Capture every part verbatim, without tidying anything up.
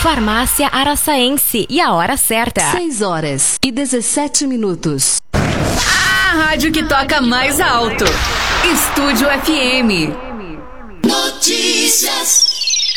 Farmácia Araçaense e a hora certa. seis horas e dezessete minutos. A rádio que toca mais alto. Estúdio F M. Notícias.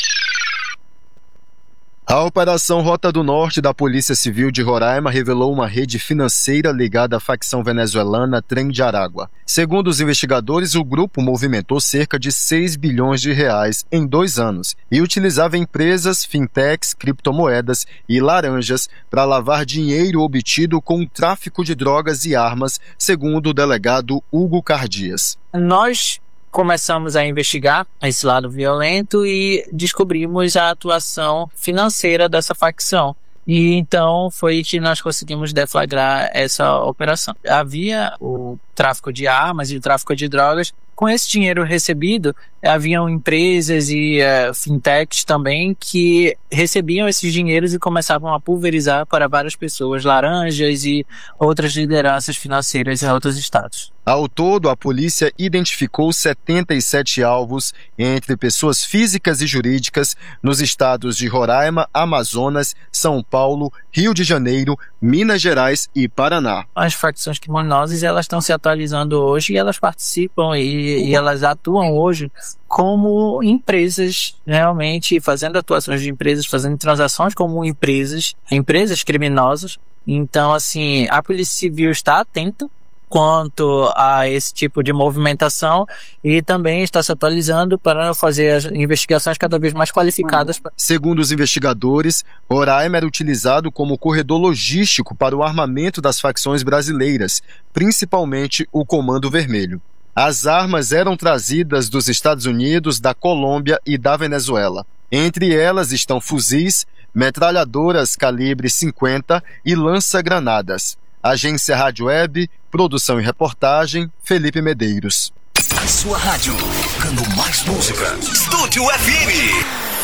A Operação Rota do Norte da Polícia Civil de Roraima revelou uma rede financeira ligada à facção venezuelana Trem de Aragua. Segundo os investigadores, o grupo movimentou cerca de seis bilhões de reais em dois anos e utilizava empresas, fintechs, criptomoedas e laranjas para lavar dinheiro obtido com o tráfico de drogas e armas, segundo o delegado Hugo Cardias. Nós começamos a investigar esse lado violento e descobrimos a atuação financeira dessa facção. E então foi que nós conseguimos deflagrar essa operação. Havia o tráfico de armas e o tráfico de drogas. Com esse dinheiro recebido, haviam empresas e uh, fintechs também que recebiam esses dinheiros e começavam a pulverizar para várias pessoas, laranjas e outras lideranças financeiras em outros estados. Ao todo, a polícia identificou setenta e sete alvos entre pessoas físicas e jurídicas nos estados de Roraima, Amazonas, São Paulo, Rio de Janeiro, Minas Gerais e Paraná. As facções criminosas, elas estão se atualizando hoje e elas participam e, e elas atuam hoje como empresas, realmente fazendo atuações de empresas, fazendo transações como empresas, empresas criminosas. Então, assim, a Polícia Civil está atenta quanto a esse tipo de movimentação e também está se atualizando para fazer as investigações cada vez mais qualificadas. Segundo os investigadores, Roraima era utilizado como corredor logístico para o armamento das facções brasileiras, principalmente o Comando Vermelho. As armas eram trazidas dos Estados Unidos, da Colômbia e da Venezuela. Entre elas estão fuzis, metralhadoras calibre cinquenta e lança-granadas. Agência Rádio Web, produção e reportagem, Felipe Medeiros. A sua rádio, tocando mais música. Estúdio F M.